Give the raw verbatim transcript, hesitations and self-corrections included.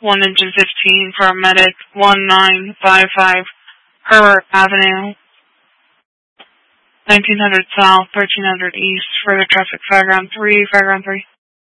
one engine fifteen, paramedic, one nine five five, Herbert Avenue, nineteen hundred South, thirteen hundred East, further traffic, Fairground three, Fairground three.